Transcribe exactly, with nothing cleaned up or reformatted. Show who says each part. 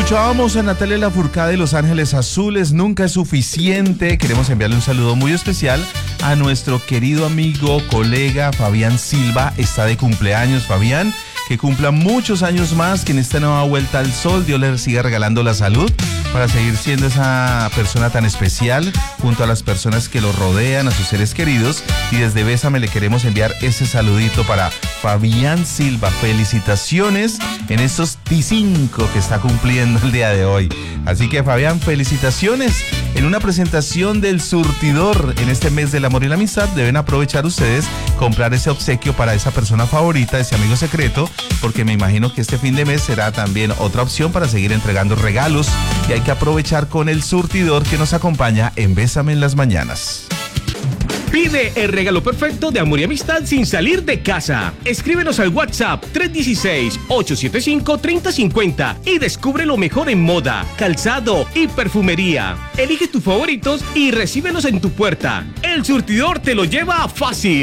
Speaker 1: Escuchábamos a Natalia Lafourcade de Los Ángeles Azules, Nunca es suficiente. Queremos enviarle un saludo muy especial a nuestro querido amigo, colega Fabián Silva. Está de cumpleaños, Fabián. Que cumpla muchos años más, que en esta nueva vuelta al sol Dios le siga regalando la salud para seguir siendo esa persona tan especial junto a las personas que lo rodean, a sus seres queridos. Y desde Bésame le queremos enviar ese saludito para Fabián Silva. Felicitaciones en estos T cinco que está cumpliendo el día de hoy. Así que, Fabián, felicitaciones. En una presentación del Surtidor en este mes del amor y la amistad, deben aprovechar ustedes, comprar ese obsequio para esa persona favorita, ese amigo secreto, porque me imagino que este fin de mes será también otra opción para seguir entregando regalos, y hay que aprovechar con el Surtidor que nos acompaña en Bésame en las mañanas.
Speaker 2: Pide el regalo perfecto de amor y amistad sin salir de casa. Escríbenos al WhatsApp tres uno seis, ocho siete cinco, tres cero cinco cero y descubre lo mejor en moda, calzado y perfumería. Elige tus favoritos y recíbelos en tu puerta. El Surtidor te lo lleva fácil.